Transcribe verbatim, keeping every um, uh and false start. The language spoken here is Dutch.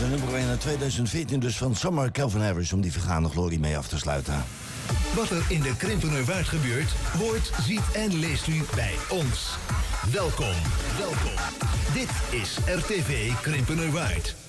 de nummer één uit tweeduizend veertien dus van Summer Calvin Harris... om die vergane glorie mee af te sluiten. Wat er in de Krimpenerwaard gebeurt, hoort, ziet en leest u bij ons. Welkom, welkom. Dit is R T V Krimpenerwaard.